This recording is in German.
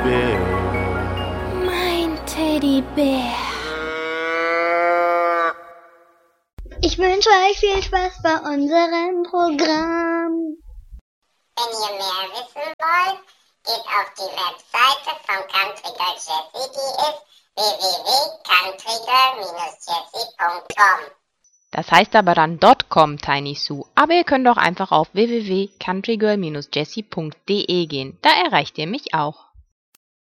Teddybär. Mein Teddybär. Ich wünsche euch viel Spaß bei unserem Programm. Wenn ihr mehr wissen wollt, geht auf die Webseite von Country Girl Jessie, die ist www.countrygirl-jessie.com. Das heißt aber dann .com, Tiny Sue. Aber ihr könnt auch einfach auf www.countrygirl-jessie.de gehen. Da erreicht ihr mich auch.